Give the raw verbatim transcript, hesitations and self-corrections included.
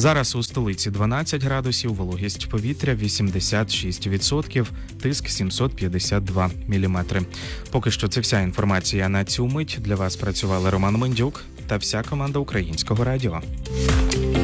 Зараз у столиці дванадцять градусів, вологість повітря вісімдесят шість відсотків, тиск сімсот п'ятдесят два міліметри. Поки що це вся інформація на цю мить. Для вас працювали Роман Мендюк та вся команда Українського радіо.